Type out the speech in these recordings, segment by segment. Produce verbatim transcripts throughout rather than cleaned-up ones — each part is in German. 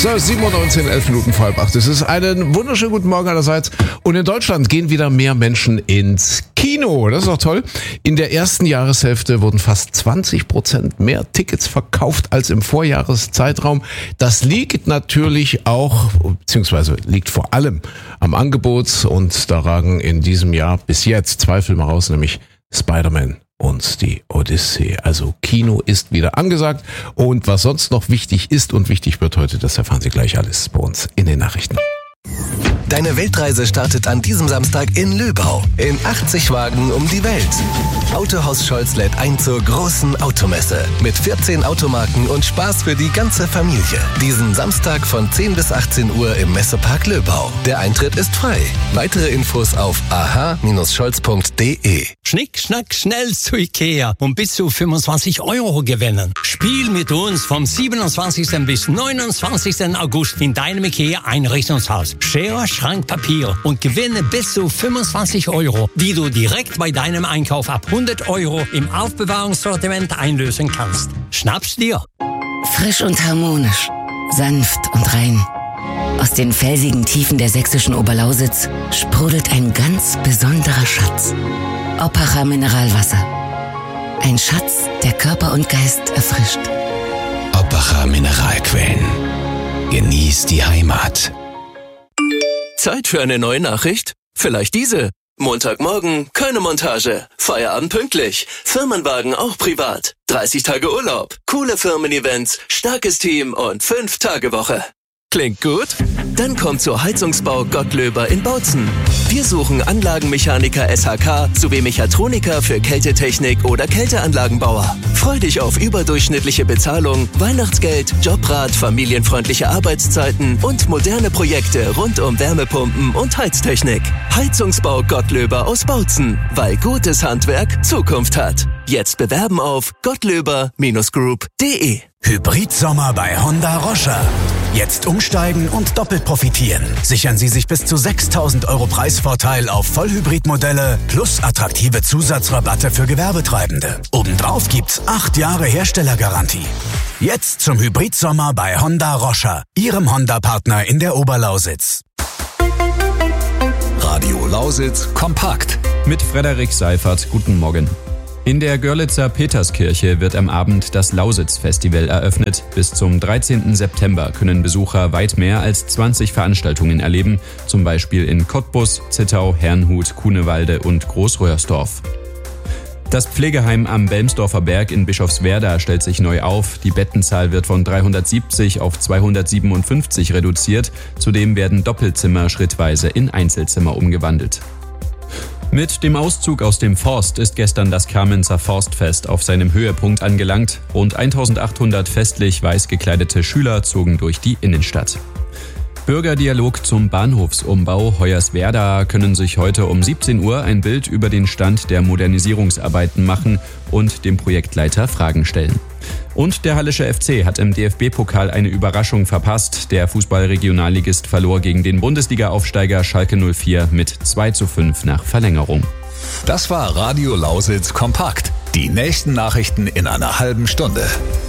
So, sieben Uhr neunzehn, elf Minuten vor halb acht. Es ist einen wunderschönen guten Morgen allerseits. Und in Deutschland gehen wieder mehr Menschen ins Kino. Das ist doch toll. In der ersten Jahreshälfte wurden fast zwanzig Prozent mehr Tickets verkauft als im Vorjahreszeitraum. Das liegt natürlich auch, beziehungsweise liegt vor allem am Angebot. Und da ragen in diesem Jahr bis jetzt zwei Filme raus, nämlich Spider-Man und die Odyssee. Also Kino ist wieder angesagt. Und was sonst noch wichtig ist und wichtig wird heute, das erfahren Sie gleich alles bei uns in den Nachrichten. Deine Weltreise startet an diesem Samstag in Löbau. In achtzig Wagen um die Welt. Autohaus Scholz lädt ein zur großen Automesse. Mit vierzehn Automarken und Spaß für die ganze Familie. Diesen Samstag von zehn bis achtzehn Uhr im Messepark Löbau. Der Eintritt ist frei. Weitere Infos auf aha Bindestrich scholz punkt de. Schnick, schnack, schnell zu Ikea und bis zu fünfundzwanzig Euro gewinnen. Spiel mit uns vom siebenundzwanzigsten bis neunundzwanzigsten August in deinem Ikea-Einrichtungshaus. Schere, Schrank, Papier und gewinne bis zu fünfundzwanzig Euro, die du direkt bei deinem Einkauf ab hundert Euro im Aufbewahrungssortiment einlösen kannst. Schnapp's dir! Frisch und harmonisch, sanft und rein. Aus den felsigen Tiefen der sächsischen Oberlausitz sprudelt ein ganz besonderer Schatz. Oppacher Mineralwasser. Ein Schatz, der Körper und Geist erfrischt. Oppacher Mineralquellen. Genieß die Heimat. Zeit für eine neue Nachricht? Vielleicht diese. Montagmorgen, keine Montage. Feierabend pünktlich. Firmenwagen auch privat. dreißig Tage Urlaub. Coole Firmen-Events, starkes Team und fünf Tage Woche. Klingt gut? Dann kommt zur Heizungsbau Gottlöber in Bautzen. Wir suchen Anlagenmechaniker S H K sowie Mechatroniker für Kältetechnik oder Kälteanlagenbauer. Freu dich auf überdurchschnittliche Bezahlung, Weihnachtsgeld, Jobrat, familienfreundliche Arbeitszeiten und moderne Projekte rund um Wärmepumpen und Heiztechnik. Heizungsbau Gottlöber aus Bautzen, weil gutes Handwerk Zukunft hat. Jetzt bewerben auf gottlöber Bindestrich group punkt de. Hybridsommer bei Honda Roscher. Jetzt umsteigen und doppelt profitieren. Sichern Sie sich bis zu sechstausend Euro Preisvorteil auf Vollhybridmodelle plus attraktive Zusatzrabatte für Gewerbetreibende. Obendrauf gibt's acht Jahre Herstellergarantie. Jetzt zum Hybridsommer bei Honda Roscher, Ihrem Honda-Partner in der Oberlausitz. Radio Lausitz kompakt. Mit Frederik Seifert, guten Morgen. In der Görlitzer Peterskirche wird am Abend das Lausitz-Festival eröffnet. Bis zum dreizehnten September können Besucher weit mehr als zwanzig Veranstaltungen erleben, zum Beispiel in Cottbus, Zittau, Herrnhut, Kuhnewalde und Großröhrsdorf. Das Pflegeheim am Belmsdorfer Berg in Bischofswerda stellt sich neu auf. Die Bettenzahl wird von dreihundertsiebzig auf zweihundertsiebenundfünfzig reduziert. Zudem werden Doppelzimmer schrittweise in Einzelzimmer umgewandelt. Mit dem Auszug aus dem Forst ist gestern das Kamenzer Forstfest auf seinem Höhepunkt angelangt. Rund eintausendachthundert festlich weiß gekleidete Schüler zogen durch die Innenstadt. Bürgerdialog zum Bahnhofsumbau Hoyerswerda können sich heute um siebzehn Uhr ein Bild über den Stand der Modernisierungsarbeiten machen und dem Projektleiter Fragen stellen. Und der Hallische F C hat im D F B-Pokal eine Überraschung verpasst. Der Fußball-Regionalligist verlor gegen den Bundesliga-Aufsteiger Schalke null vier mit zwei zu fünf nach Verlängerung. Das war Radio Lausitz kompakt. Die nächsten Nachrichten in einer halben Stunde.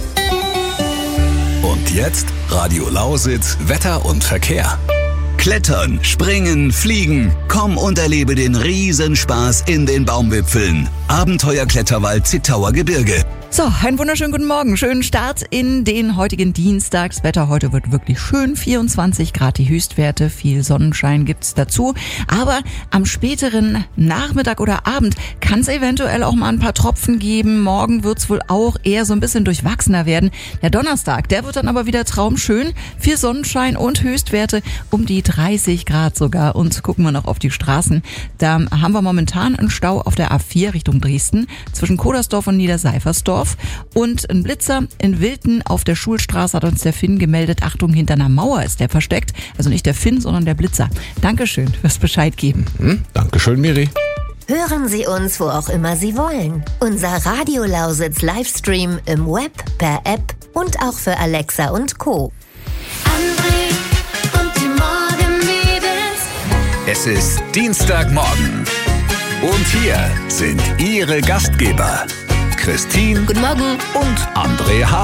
Und jetzt Radio Lausitz Wetter und Verkehr. Klettern, springen, fliegen. Komm und erlebe den Riesenspaß in den Baumwipfeln. Abenteuerkletterwald Zittauer Gebirge. So, einen wunderschönen guten Morgen. Schönen Start in den heutigen Dienstag. Das Wetter heute wird wirklich schön. vierundzwanzig Grad die Höchstwerte. Viel Sonnenschein gibt's dazu. Aber am späteren Nachmittag oder Abend kann es eventuell auch mal ein paar Tropfen geben. Morgen wird's wohl auch eher so ein bisschen durchwachsener werden. Der Donnerstag, der wird dann aber wieder traumschön. Viel Sonnenschein und Höchstwerte um die dreißig Grad sogar. Und gucken wir noch auf die Straßen. Da haben wir momentan einen Stau auf der A vier Richtung Dresden zwischen Kodersdorf und Niederseifersdorf. Und ein Blitzer in Wilten auf der Schulstraße hat uns der Finn gemeldet. Achtung, hinter einer Mauer ist der versteckt. Also nicht der Finn, sondern der Blitzer. Dankeschön fürs Bescheid geben. Mhm, Dankeschön, Miri. Hören Sie uns, wo auch immer Sie wollen. Unser Radio Lausitz Livestream im Web, per App und auch für Alexa und Co. André und die Morgenmädels. Es ist Dienstagmorgen. Und hier sind Ihre Gastgeber Christine Guten Morgen und André H.